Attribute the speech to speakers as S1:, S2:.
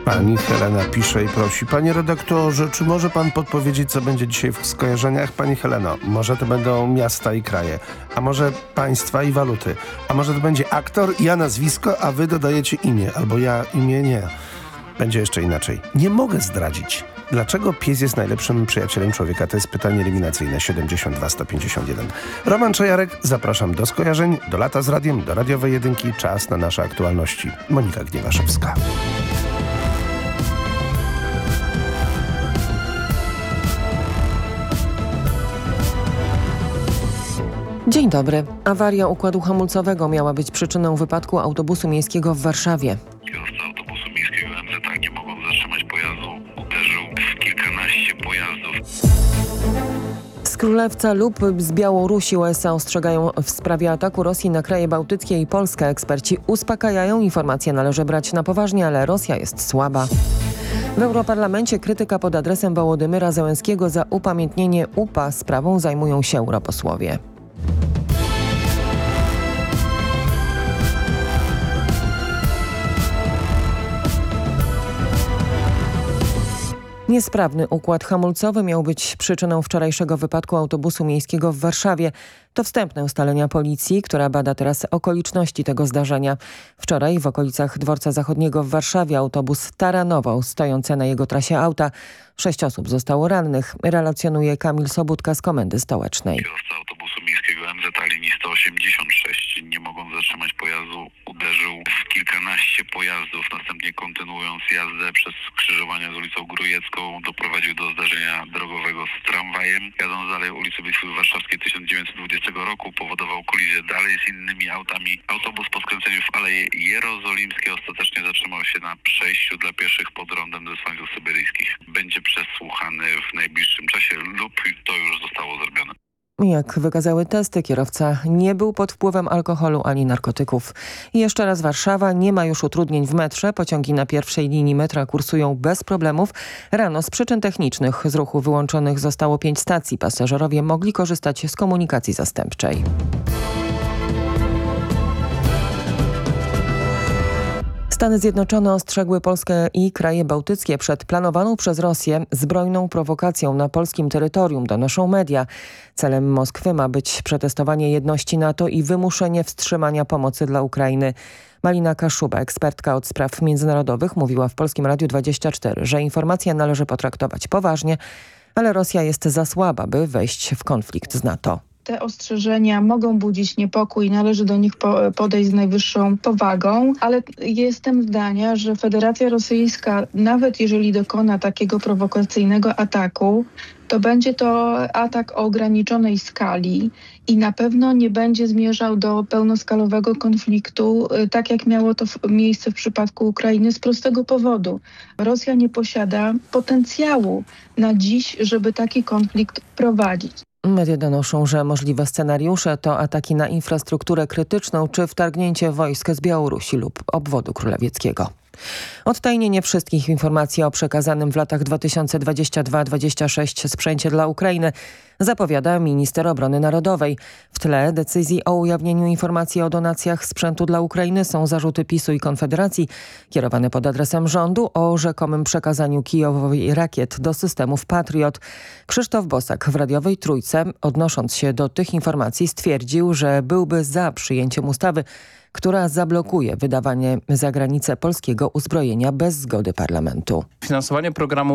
S1: Pani Helena pisze i prosi: panie redaktorze, czy może pan podpowiedzieć, co będzie dzisiaj w skojarzeniach? Pani Heleno, może to będą miasta i kraje, a może państwa i waluty, a może to będzie aktor, ja nazwisko, a wy dodajecie imię, albo ja imię nie. Będzie jeszcze inaczej. Nie mogę zdradzić. Dlaczego pies jest najlepszym przyjacielem człowieka? To jest pytanie eliminacyjne 72 151. Roman Czajarek, zapraszam do skojarzeń, do Lata z Radiem, do radiowej jedynki. Czas na nasze aktualności. Monika Gniewaszewska.
S2: Dzień dobry. Awaria układu hamulcowego miała być przyczyną wypadku autobusu miejskiego w Warszawie.
S3: Kierowca autobusu miejskiego MZ nie mogąc zatrzymać pojazdu, uderzył w kilkanaście pojazdów.
S2: Z Królewca lub z Białorusi USA ostrzegają w sprawie ataku Rosji na kraje bałtyckie i Polskę. Eksperci uspokajają, informacje należy brać na poważnie, ale Rosja jest słaba. W Europarlamencie krytyka pod adresem Wołodymyra Zełenskiego za upamiętnienie UPA. Sprawą zajmują się europosłowie. Niesprawny układ hamulcowy miał być przyczyną wczorajszego wypadku autobusu miejskiego w Warszawie. To wstępne ustalenia policji, która bada teraz okoliczności tego zdarzenia. Wczoraj w okolicach Dworca Zachodniego w Warszawie autobus taranował stojące na jego trasie auta. 6 osób zostało rannych, relacjonuje Kamil Sobudka z Komendy Stołecznej.
S3: Kierowca autobusu miejskiego MZ linii 186, nie mogąc zatrzymać pojazdu, uderzył w kilkanaście pojazdów. Następnie kontynuując jazdę przez skrzyżowanie z ulicą Grujecką, doprowadził do zdarzenia drogowego z tramwajem. Jadąc dalej ulicy Bitwy Warszawskiej 1920 roku powodował kolizję dalej z innymi autami. Autobus po skręceniu w Aleje Jerozolimskie ostatecznie zatrzymał się na przejściu dla pieszych pod rondem Zesłańców Syberyjskich. Będzie przesłuchany w najbliższym czasie lub to już zostało zrobione.
S2: Jak wykazały testy, kierowca nie był pod wpływem alkoholu ani narkotyków. I jeszcze raz Warszawa, nie ma już utrudnień w metrze. Pociągi na pierwszej linii metra kursują bez problemów. Rano z przyczyn technicznych z ruchu wyłączonych zostało 5 stacji. Pasażerowie mogli korzystać z komunikacji zastępczej. Stany Zjednoczone ostrzegły Polskę i kraje bałtyckie przed planowaną przez Rosję zbrojną prowokacją na polskim terytorium, donoszą media. Celem Moskwy ma być przetestowanie jedności NATO i wymuszenie wstrzymania pomocy dla Ukrainy. Malina Kaszuba, ekspertka od spraw międzynarodowych, mówiła w Polskim Radiu 24, że informacje należy potraktować poważnie, ale Rosja jest za słaba, by wejść w konflikt z NATO.
S4: Te ostrzeżenia mogą budzić niepokój, należy do nich podejść z najwyższą powagą, ale jestem zdania, że Federacja Rosyjska, nawet jeżeli dokona takiego prowokacyjnego ataku, to będzie to atak o ograniczonej skali i na pewno nie będzie zmierzał do pełnoskalowego konfliktu, tak jak miało to miejsce w przypadku Ukrainy, z prostego powodu. Rosja nie posiada potencjału na dziś, żeby taki konflikt prowadzić.
S2: Media donoszą, że możliwe scenariusze to ataki na infrastrukturę krytyczną czy wtargnięcie wojsk z Białorusi lub obwodu królewieckiego. Odtajnienie wszystkich informacji o przekazanym w latach 2022-2026 sprzęcie dla Ukrainy zapowiada minister obrony narodowej. W tle decyzji o ujawnieniu informacji o donacjach sprzętu dla Ukrainy są zarzuty PiS-u i Konfederacji kierowane pod adresem rządu o rzekomym przekazaniu Kijowowi rakiet do systemów Patriot. Krzysztof Bosak w radiowej Trójce, odnosząc się do tych informacji, stwierdził, że byłby za przyjęciem ustawy, która zablokuje wydawanie za granicę polskiego uzbrojenia bez zgody parlamentu.
S5: Finansowanie programu